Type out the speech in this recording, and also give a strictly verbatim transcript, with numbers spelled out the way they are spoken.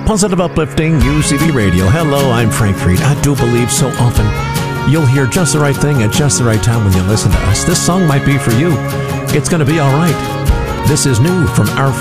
Positive Uplifting U C B Radio. Hello, I'm Frank Fried. I do believe so often you'll hear just the right thing at just the right time when you listen to us. This song might be for you. It's going to be all right. This is new from our